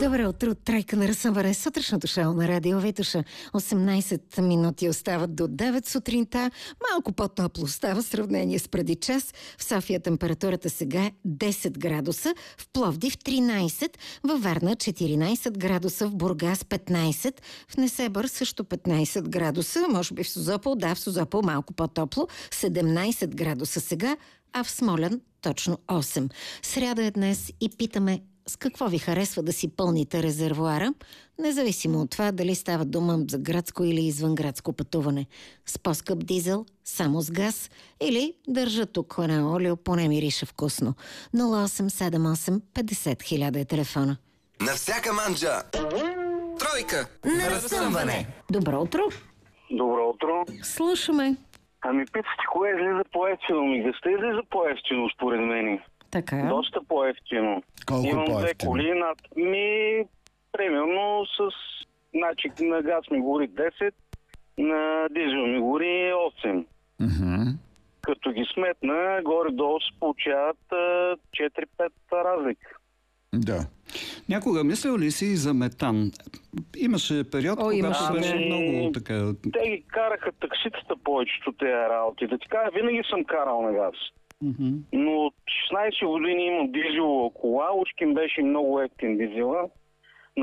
Добро утро, тройка на разсъмване. Сутрешното шоу на Радио Витуша. 18 минути остават до 9 сутринта. Малко по-топло става в сравнение с преди час. В София температурата сега е 10 градуса, в Пловдив 13, във Варна 14 градуса, в Бургас 15, в Несебър също 15 градуса, може би в Созопол, в Созопол малко по-топло, 17 градуса сега, а в Смолян точно 8. Сряда е днес и питаме с какво ви харесва да си пълните резервоара, независимо от това дали става дума за градско или извънградско пътуване. С по-скъп дизел, само с газ или държа тук на олио, поне мирише вкусно. 0878 50 000 е телефона. На всяка манджа! Тройка! На разсъмване! Добро утро! Добро утро. Слушаме. Ами питате, кое излиза по-ефтино? Газта излиза по-ефтино, според мен. Така. Доста по-ефтино. Колко Имам две по-ефтино? коли примерно на газ ми гори 10, на дизел ми гори 8. Като ги сметна, горе-долу се получават 4-5 разлика. Да. Някога мислил ли си за метан? Имаше период, когато беше много така... Те ги караха такситата повечето тези работи. Да ти кажа, винаги съм карал на газ. Но от 16 години имам дизелова кола, ушким беше много ефтин дизела.